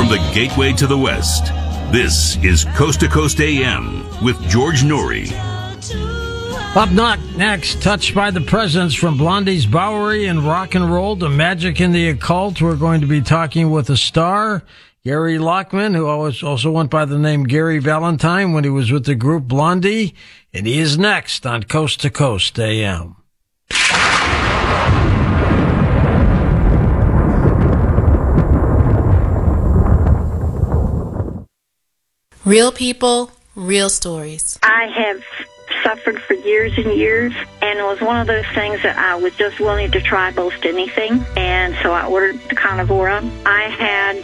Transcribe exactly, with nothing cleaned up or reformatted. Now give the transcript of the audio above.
from the gateway to the West. This is Coast to Coast A M with George Noory. Up not next, Touched by the Presence, from Blondie's Bowery and rock and roll to magic and the occult. We're going to be talking with a star, Gary Lachman, who always also went by the name Gary Valentine when he was with the group Blondie. And he is next on Coast to Coast A M. Real people, real stories. I have suffered for years and years, and it was one of those things that I was just willing to try most anything, and so I ordered the carnivora. I had